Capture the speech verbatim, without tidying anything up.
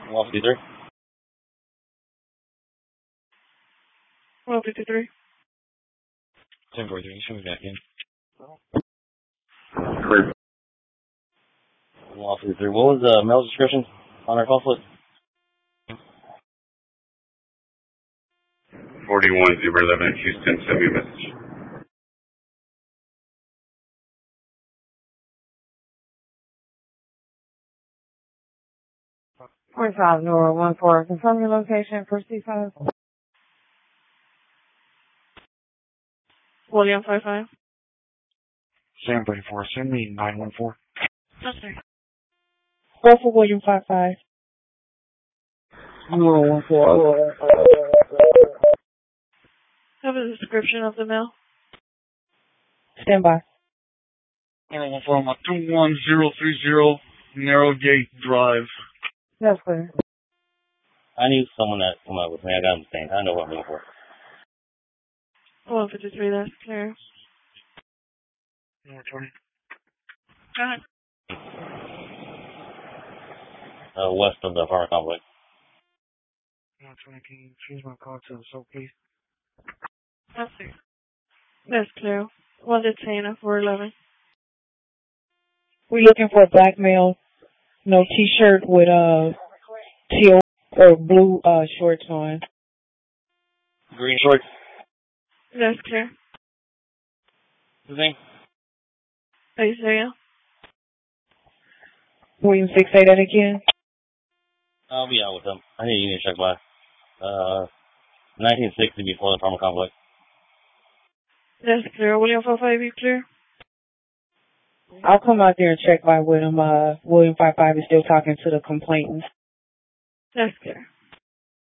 one fifty-three. one fifty-three. ten forty-three, show me back in. one fifty-three. What was the mail description on our conflict? forty-one zero eleven Houston, send me a message. forty-five Nora one four. Confirm your location for C five. William five five. Sam thirty-four, send me nine one four. Yes, sir. Go for William five five. Nora one four. Have a description of the mail. Stand by. Nora one four, I'm at two one zero three zero Narrow Gate Drive. Yes, sir. I need someone that come up with me. I got him saying. I know what I'm looking for. one fifty-three, that's clear. Number twenty. Go ahead. Uh, west of the apartment complex. Number twenty, can you change my call to so please? Yes, sir. That's clear. one detainer for eleven. We're looking for a black male, no t-shirt with uh teal or blue uh shorts on. Green shorts. That's clear. His name? Isaiah. William six, say that again. I'll be out with them. I need you to check by. Uh, nineteen sixty before the apartment complex. That's clear. William five five, you clear? I'll come out there and check by with him. Uh, William five five is still talking to the complainant. That's clear.